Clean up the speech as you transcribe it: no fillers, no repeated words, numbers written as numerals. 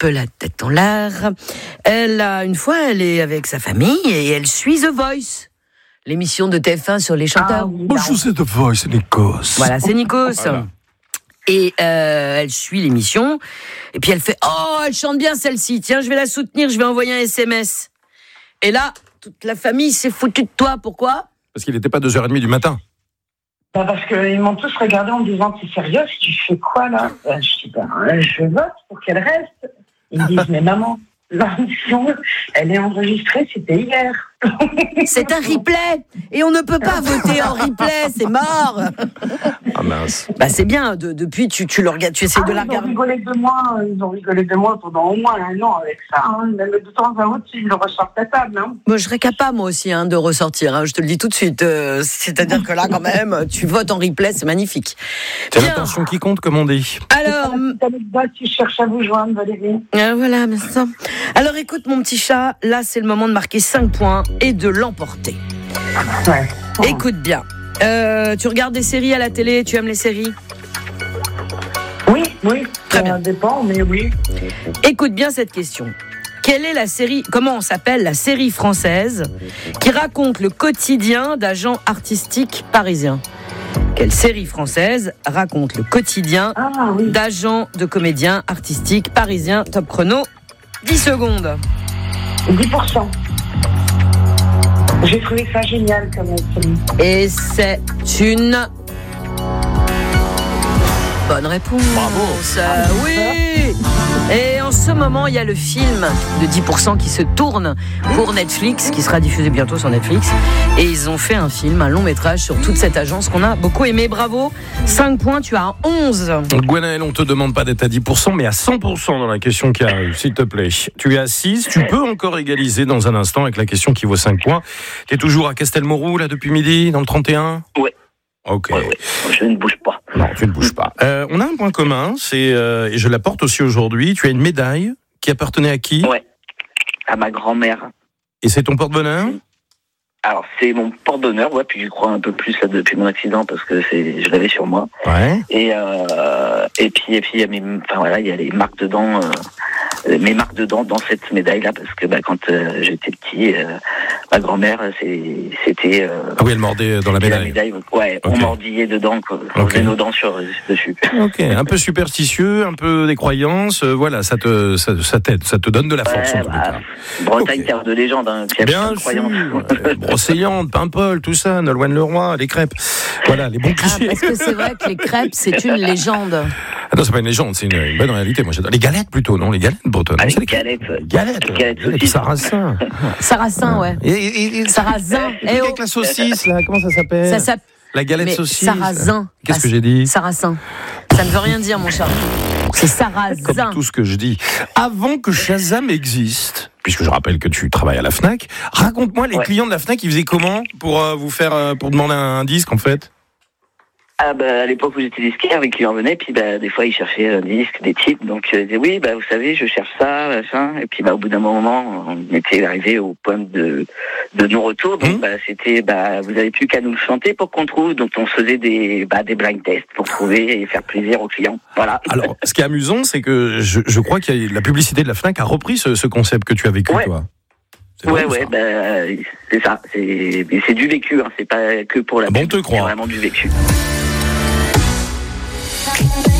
peu la tête en l'air. Une fois, elle est avec sa famille et elle suit The Voice, l'émission de TF1 sur les chanteurs. Bonjour, c'est The Voice, c'est Nikos. Voilà, c'est Nikos. Voilà. Et elle suit l'émission. Et puis elle fait « Oh, elle chante bien celle-ci. Tiens, je vais la soutenir, je vais envoyer un SMS. » Et là, toute la famille s'est foutue de toi. Pourquoi ? Parce qu'il n'était pas 2h30 du matin. Parce qu'ils m'ont tous regardé en me disant « T'es sérieux ? Tu fais quoi là ?» Je dis « Je vote pour qu'elle reste. » Ils me disent « Mais maman, l'émission, elle est enregistrée, c'était hier. » C'est un replay. Et on ne peut pas voter en replay, c'est mort. Ah mince. Bah c'est bien, depuis tu le regardes, tu essaies de la regarder. Ils ont rigolé de moi pendant au moins 1 an avec ça. Même de temps à autre, ils le ressortent à table. Moi, je serais capable, moi aussi, de ressortir. Je te le dis tout de suite. C'est-à-dire que là, quand même, tu votes en replay, c'est magnifique. C'est l'intention qui compte, comme on dit. Alors, tu cherches à vous joindre, Valérie. Voilà, mais ça. Alors, écoute, mon petit chat, là, c'est le moment de marquer 5 points et de l'emporter. Ouais. Écoute bien. Tu regardes des séries à la télé, tu aimes les séries ? Oui, Très bien. Ça dépend, mais oui. Écoute bien cette question. Quelle est la série, comment s'appelle la série française qui raconte le quotidien d'agents artistiques parisiens ? Quelle série française raconte le quotidien d'agents de comédiens artistiques parisiens ? Top chrono, 10 secondes. 10%. J'ai trouvé ça génial comme série. Et c'est une bonne réponse. Bravo. Oui. Et en ce moment, il y a le film de 10% qui se tourne pour Netflix, qui sera diffusé bientôt sur Netflix. Et ils ont fait un long métrage sur toute cette agence qu'on a beaucoup aimé. Bravo. 5 points, tu as 11. Gwenaëlle, on te demande pas d'être à 10%, mais à 100% dans la question qui arrive, s'il te plaît. Tu es à 6, tu peux encore égaliser dans un instant avec la question qui vaut 5 points. Tu es toujours à Castelmourou, là, depuis midi, dans le 31 ? Ouais. Ok. Ouais. Je ne bouge pas. Non, tu ne bouges pas. On a un point commun, et je l'apporte aussi aujourd'hui. Tu as une médaille qui appartenait à qui ? Ouais. À ma grand-mère. Et c'est ton porte-bonheur ? Alors, c'est mon porte-bonheur, ouais, puis je crois un peu plus là, depuis mon accident, parce que je l'avais sur moi. Ouais. Et puis, il y a il y a les marques dedans, mes marques dedans dans cette médaille-là, parce que quand j'étais petit, ma grand-mère, c'était... Ah oui, elle mordait dans la médaille. Ouais, okay. On mordillait dedans, on faisait nos dents dessus. Ok, un peu superstitieux, un peu des croyances, voilà, ça t'aide, ça te donne de la force. Bretagne, terre de légende, bien sûr. Brocéliande, Paimpol, tout ça, Nolwenn Leroy, les crêpes. Voilà, les bons clichés. Parce que c'est vrai que les crêpes, c'est une légende. Ah non, c'est pas une légende, c'est une bonne réalité. Moi, j'adore. Les galettes plutôt, non ? Les galettes bretonnes. Ah, les galettes. Galettes Sarrasin. Sarrasin, ouais. Et Sarrasin. avec la saucisse, là, comment ça s'appelle ? La galette saucisse. Sarrasin. Qu'est-ce que j'ai dit ? Sarrasin. Ça ne veut rien dire, mon chat. C'est Sarrasin. Comme tout ce que je dis. Avant que Shazam existe, puisque je rappelle que tu travailles à la Fnac, raconte-moi les clients de la Fnac, ils faisaient comment pour pour demander un disque, en fait ? À l'époque où j'étais disquaire, les clients venaient, puis des fois ils cherchaient un disque, des titres, donc ils disaient oui, vous savez, je cherche ça, machin, et puis au bout d'un moment, on était arrivé au point de non-retour, donc c'était vous avez plus qu'à nous le chanter pour qu'on trouve, donc on faisait des blind tests pour trouver et faire plaisir aux clients. Voilà. Alors, ce qui est amusant, c'est que je crois que la publicité de la Fnac a repris ce concept que tu as vécu, toi. C'est ça, c'est du vécu, c'est pas que pour la pub, te croit. C'est vraiment du vécu.